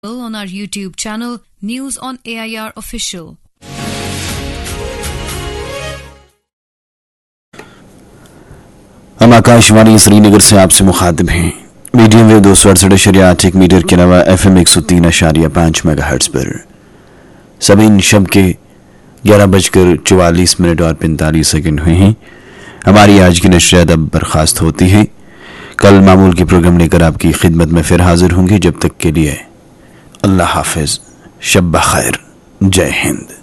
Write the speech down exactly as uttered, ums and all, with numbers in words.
on our YouTube channel, News on A I R Official. हम आकाशवाणी श्रीनगर से आपसे मुखातिब हैं। मीडियम वेव दो सौ अड़सठ अशरिया आठ एक मीटर के अलावा एफ एम एक सौ तीन अशारिया पाँच मेगा हर्ट्ज पर सभी शब के ग्यारह बजकर चौवालीस मिनट और पैंतालीस सेकंड हुए हैं। हमारी आज की नशरियात अब बर्खास्त होती है। कल मामूल के प्रोग्राम लेकर आपकी खिदमत में फिर हाजिर होंगे। जब तक के लिए अल्लाह हाफिज, शब बखैर, जय हिंद।